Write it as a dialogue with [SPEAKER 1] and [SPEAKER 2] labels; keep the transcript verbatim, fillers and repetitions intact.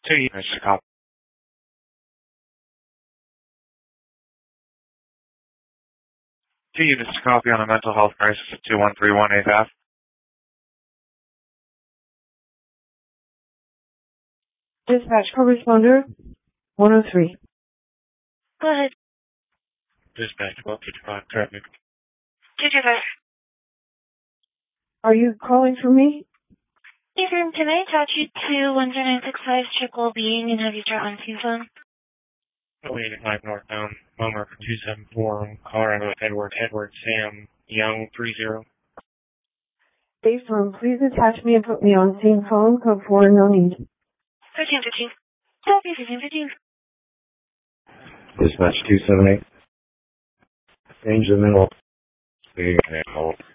[SPEAKER 1] Two units to copy. Two units to copy on a mental health crisis at two one three one eighth Avenue.
[SPEAKER 2] Dispatch corresponder one oh three.
[SPEAKER 3] Go ahead.
[SPEAKER 1] Dispatch twelve fifty-five traffic.
[SPEAKER 3] two two five.
[SPEAKER 2] Are you calling for me?
[SPEAKER 3] Ethan, can I attach you to one zero nine six five Triple Being and have you start on scene phone?
[SPEAKER 1] Oh eight five northbound, Momer two seven four, Colorado Edward, Edward Sam Young three zero.
[SPEAKER 2] State firm, please attach me and put me on scene phone, code four, no need.
[SPEAKER 3] fifteen fifteen. Copy fifteen fifteen.
[SPEAKER 4] Dispatch two seven eight. Change the middle.